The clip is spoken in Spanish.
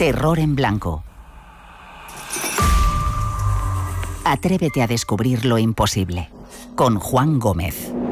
Terror en blanco. Atrévete a descubrir lo imposible. Con Juan Gómez.